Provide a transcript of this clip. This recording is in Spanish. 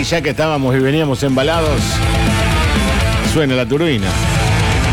ya que estábamos y veníamos embalados, suena la turbina.